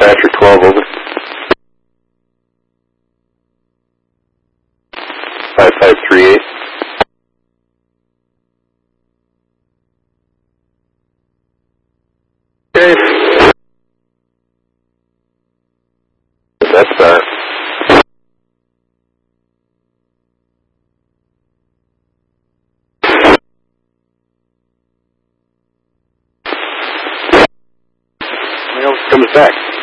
Dispatcher 12, over. 5538. Okay. That's that. Comes back.